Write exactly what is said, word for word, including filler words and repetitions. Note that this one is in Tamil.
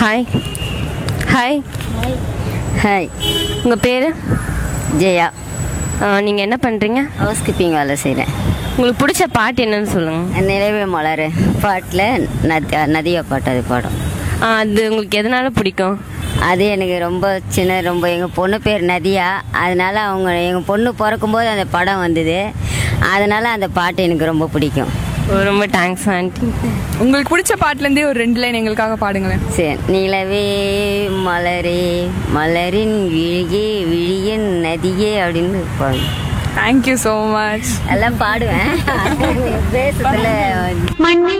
ஹாய் ஹாய் ஹாய், உங்கள் பேர்? ஜெயா. நீங்கள் என்ன பண்ணுறீங்க? ஹவுஸ் கீப்பிங் வேலை செய்கிறேன். உங்களுக்கு பிடிச்ச பாட்டு என்னன்னு சொல்லுங்கள். நிலவே மலர் பாட்டில் நதி நதியா பாட்டு அது பாடும். அது உங்களுக்கு எதனால பிடிக்கும்? அது எனக்கு ரொம்ப சின்ன ரொம்ப எங்கள் பொண்ணு பேர் நதியா, அதனால் அவங்க எங்கள் பொண்ணு பிறக்கும்போது அந்த படம் வந்தது, அதனால் அந்த பாட்டு எனக்கு ரொம்ப பிடிக்கும். ரொம்ப தேங்க்ஸ் ஆண்டி. உங்களுக்கு பிடிச்ச பாட்டுலேருந்தே ஒரு ரெண்டு லைன் எங்களுக்காக பாடுங்களேன். சரி. நிலவே மலரே மலரின் விழியே விழியின் நதியே அப்படின்னு பாடு. Thank you so much. எல்லாம் பாடுவேன் பேசுறதுல.